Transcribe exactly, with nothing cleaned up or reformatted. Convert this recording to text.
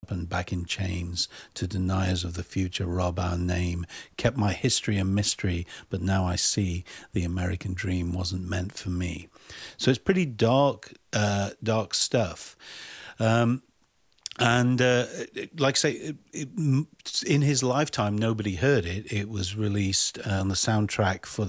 up and back in chains. To deniers of the future rob our name. Kept my history a mystery, but now I see the American dream wasn't meant for me. So it's pretty dark, uh, dark stuff. Um, And uh, like I say, it, it, in his lifetime, nobody heard it. It was released on the soundtrack for